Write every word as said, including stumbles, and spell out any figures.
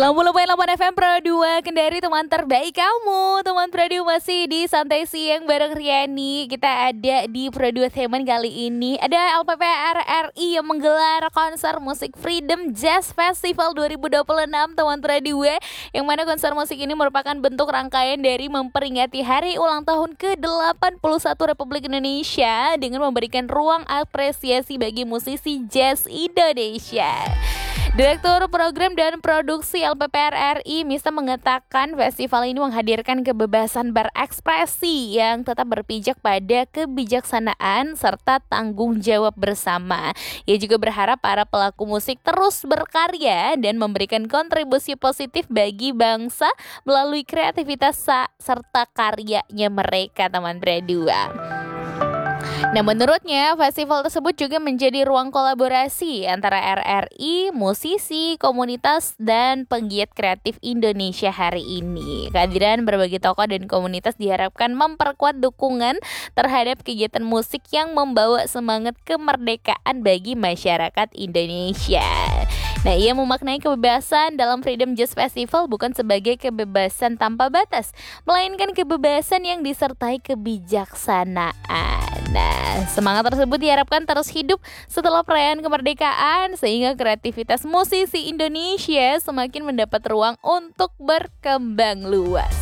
Lampu lupain delapan F M Pro dua Kendari, teman terbaik kamu. Teman Pro dua masih di Santai Siang bareng Riani. Kita ada di Pro dua Teman kali ini. Ada L P P R R I yang menggelar konser musik Freedom Jazz Festival dua ribu dua puluh enam, teman Pro dua. Yang mana konser musik ini merupakan bentuk rangkaian dari memperingati hari ulang tahun ke delapan puluh satu Republik Indonesia dengan memberikan ruang apresiasi bagi musisi jazz Indonesia. Direktur Program dan Produksi L P P R R I, Mista, mengatakan festival ini menghadirkan kebebasan berekspresi yang tetap berpijak pada kebijaksanaan serta tanggung jawab bersama. Ia juga berharap para pelaku musik terus berkarya dan memberikan kontribusi positif bagi bangsa melalui kreativitas serta karyanya mereka, teman Bradua. Nah, menurutnya festival tersebut juga menjadi ruang kolaborasi antara R R I, musisi, komunitas, dan penggiat kreatif Indonesia hari ini. Kehadiran berbagai tokoh dan komunitas diharapkan memperkuat dukungan terhadap kegiatan musik yang membawa semangat kemerdekaan bagi masyarakat Indonesia. Nah, ia memaknai kebebasan dalam Freedom Jazz Festival bukan sebagai kebebasan tanpa batas, melainkan kebebasan yang disertai kebijaksanaan. Nah, semangat tersebut diharapkan terus hidup setelah perayaan kemerdekaan sehingga kreativitas musisi Indonesia semakin mendapat ruang untuk berkembang luas.